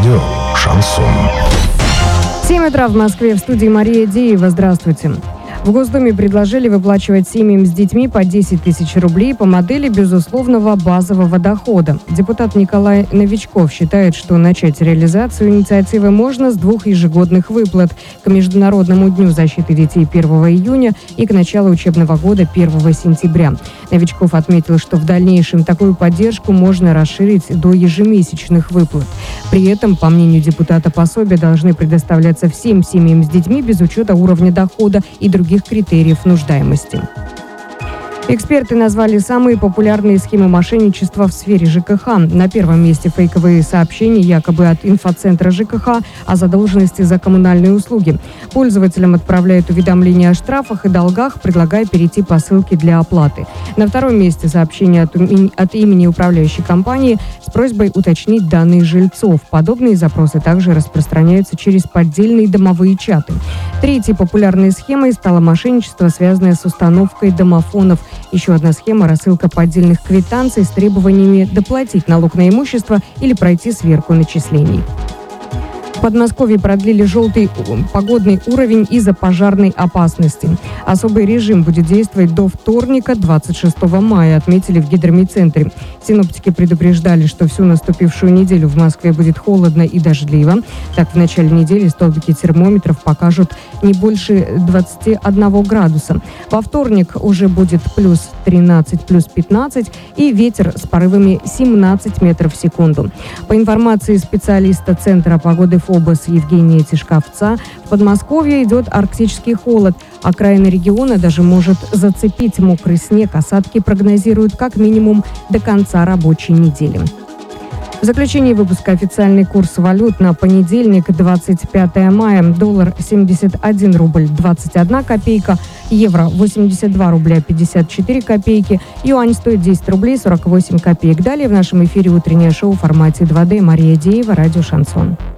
Радио «Шансон». 7 утра в Москве. В студии Мария Деева. Здравствуйте. В Госдуме предложили выплачивать семьям с детьми по 10 тысяч рублей по модели безусловного базового дохода. Депутат Николай Новичков считает, что начать реализацию инициативы можно с 2 ежегодных выплат к Международному дню защиты детей 1 июня и к началу учебного года 1 сентября. Новичков отметил, что в дальнейшем такую поддержку можно расширить до ежемесячных выплат. При этом, по мнению депутата, пособия должны предоставляться всем семьям с детьми без учета уровня дохода и других критериев нуждаемости. Эксперты назвали самые популярные схемы мошенничества в сфере ЖКХ. На первом месте фейковые сообщения якобы от инфоцентра ЖКХ о задолженности за коммунальные услуги. Пользователям отправляют уведомления о штрафах и долгах, предлагая перейти по ссылке для оплаты. На втором месте сообщение от имени управляющей компании с просьбой уточнить данные жильцов. Подобные запросы также распространяются через поддельные домовые чаты. Третьей популярной схемой стало мошенничество, связанное с установкой домофонов. Еще одна схема – рассылка поддельных квитанций с требованиями доплатить налог на имущество или пройти сверку начислений. В Подмосковье продлили желтый погодный уровень из-за пожарной опасности. Особый режим будет действовать до вторника, 26 мая, отметили в гидромедцентре. Синоптики предупреждали, что всю наступившую неделю в Москве будет холодно и дождливо. Так, в начале недели столбики термометров покажут не больше 21 градуса. Во вторник уже будет плюс 13, плюс 15 и ветер с порывами 17 метров в секунду. По информации специалиста Центра погоды ФОБОС Евгения Тишковца, в Подмосковье идет арктический холод. Окраины региона даже может зацепить мокрый снег. Осадки прогнозируют как минимум до конца рабочей недели. В заключении выпуска официальный курс валют на понедельник, 25 мая. Доллар 71 рубль 21 копейка, евро 82 рубля 54 копейки, юань стоит 10 рублей 48 копеек. Далее в нашем эфире утреннее шоу в формате 2D. Мария Деева, радио «Шансон».